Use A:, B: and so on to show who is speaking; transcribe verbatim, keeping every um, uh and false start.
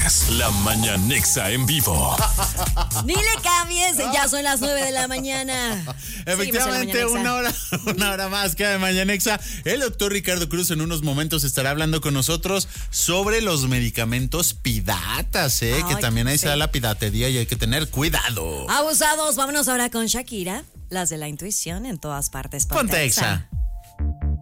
A: escuchas La Mañanexa en vivo.
B: Ni le cambies, ya son las nueve de la mañana.
C: Efectivamente, una hora, una hora más que de Mañanexa. El doctor Ricardo Cruz en unos momentos estará hablando con nosotros sobre los medicamentos piratas, ¿eh? Ay, que también ahí sí. se da la piratería y hay que tener cuidado.
B: Abusados, vámonos ahora con Shakira, las de la intuición en todas partes.
C: Ponte Exa.